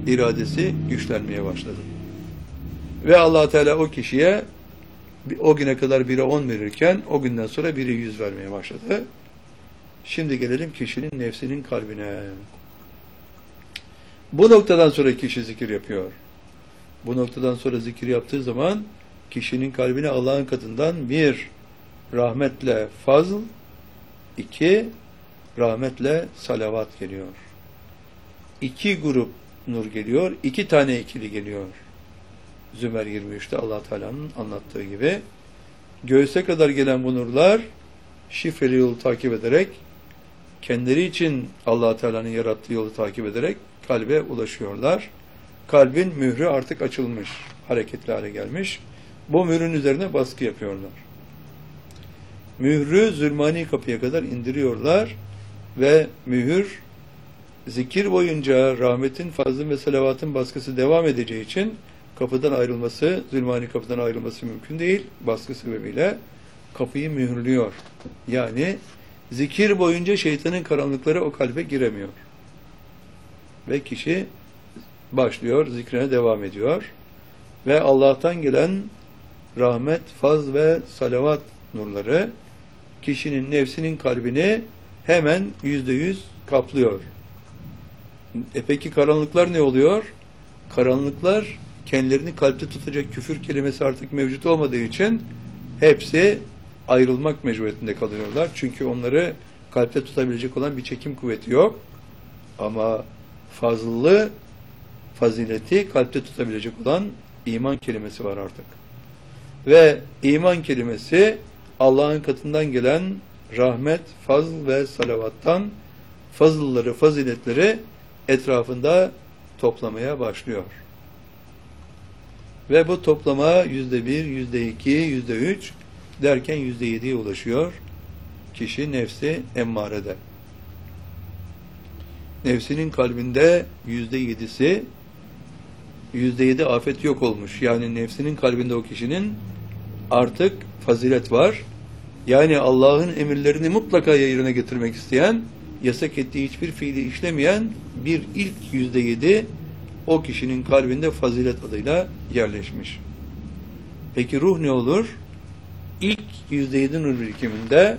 iradesi güçlenmeye başladı. Ve Allah Teala o kişiye o güne kadar 1'e 10 verirken o günden sonra 1'e 100 vermeye başladı. Şimdi gelelim kişinin nefsinin kalbine. Bu noktadan sonra kişi zikir yapıyor. Bu noktadan sonra zikir yaptığı zaman kişinin kalbine Allah'ın katından 1. Rahmetle fazl, 2. Rahmetle salavat geliyor. 2 grup nur geliyor, 2 tane ikili geliyor. Zümer 23'te Allah Teala'nın anlattığı gibi göğüse kadar gelen bu nurlar şifreli yolu takip ederek kendileri için Allah Teala'nın yarattığı yolu takip ederek kalbe ulaşıyorlar. Kalbin mührü artık açılmış, hareketli hale gelmiş. Bu mührün üzerine baskı yapıyorlar. Mührü zulmani kapıya kadar indiriyorlar ve mühür zikir boyunca rahmetin, fazlın ve salavatın baskısı devam edeceği için kapıdan ayrılması, zulmani kapıdan ayrılması mümkün değil. Baskı sebebiyle kapıyı mühürlüyor. Yani zikir boyunca şeytanın karanlıkları o kalbe giremiyor. Ve kişi başlıyor, zikrine devam ediyor. Ve Allah'tan gelen rahmet, faz ve salavat nurları kişinin nefsinin kalbini hemen %100 kaplıyor. Peki karanlıklar ne oluyor? Karanlıklar kendilerini kalpte tutacak küfür kelimesi artık mevcut olmadığı için hepsi ayrılmak mecburiyetinde kalıyorlar. Çünkü onları kalpte tutabilecek olan bir çekim kuvveti yok. Ama fazlı, fazileti kalpte tutabilecek olan iman kelimesi var artık. Ve iman kelimesi Allah'ın katından gelen rahmet, fazl ve salavattan fazılları, faziletleri etrafında toplamaya başlıyor. Ve bu toplama %1, %2, %3 derken %7'ye ulaşıyor. Kişi nefsi emmarede. Nefsinin kalbinde %7'si, %7 afet yok olmuş. Yani nefsinin kalbinde o kişinin artık fazilet var. Yani Allah'ın emirlerini mutlaka yerine getirmek isteyen, yasak ettiği hiçbir fiili işlemeyen bir ilk %7 o kişinin kalbinde fazilet adıyla yerleşmiş. Peki ruh ne olur? İlk %7 nur birikiminde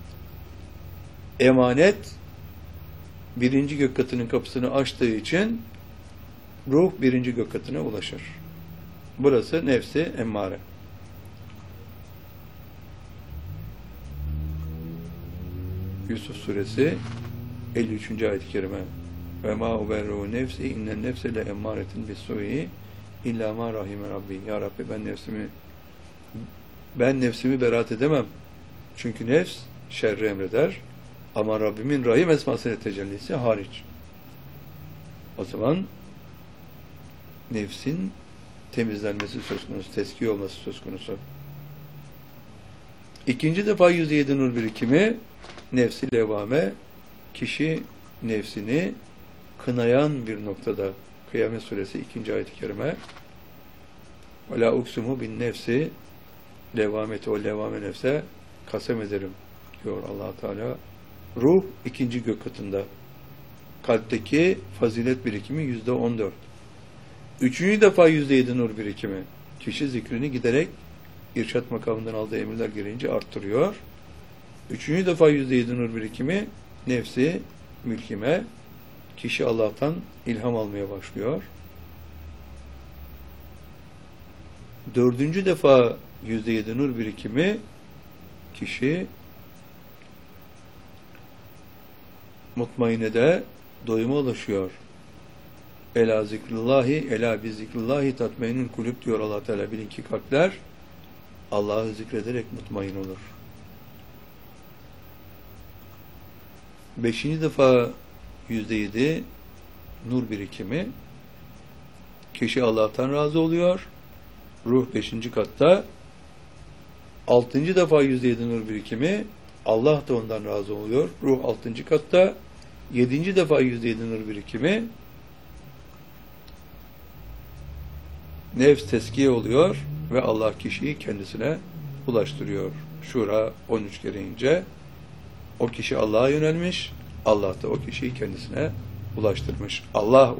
emanet birinci gök katının kapısını açtığı için ruh birinci gök katına ulaşır. Burası nefsi emmare. Yusuf suresi 53. ayet-i kerime. Ve ma uberru nefsi innen nefse le emmâretin bis-su'i illa ma rahime rabbi. Ya Rabbi ben nefsimi beraat edemem. Çünkü nefs şerri emreder. Ama Rabbimin rahim esmasıyla tecellisi hariç. O zaman nefsin temizlenmesi söz konusu, tezkiye olması söz konusu. İkinci defa %7 nur birikimi nefsi levame, kişi nefsini kınayan bir noktada. Kıyamet suresi 2. ayet-i kerime. Ve la uksumu bin nefsi levameti, o levame nefse kasem ederim diyor Allah Teala. Ruh ikinci gök katında. Kalpteki fazilet birikimi %14. Üçüncü defa %7 nur birikimi. Kişi zikrini giderek irşat makamından aldığı emirler gereğince arttırıyor. Üçüncü defa %7 nur birikimi nefsi mülkime, kişi Allah'tan ilham almaya başlıyor. Dördüncü defa %7 nur birikimi kişi mutmainede doyuma ulaşıyor. Ela zikrullahi, ela bi zikrullahi tatmeinül kulüp diyor Allah Teala. Bilin ki kalpler Allah'ı zikrederek mutmain olur. Beşinci defa %7 nur birikimi kişi Allah'tan razı oluyor. Ruh 5. katta. 6. defa %7 nur birikimi Allah da ondan razı oluyor. Ruh 6. katta. 7. defa %7 nur birikimi nefs teskiye oluyor ve Allah kişiyi kendisine ulaştırıyor. Şura 13 gereğince o kişi Allah'a yönelmiş, Allah da o kişiyi kendisine ulaştırmış. Allah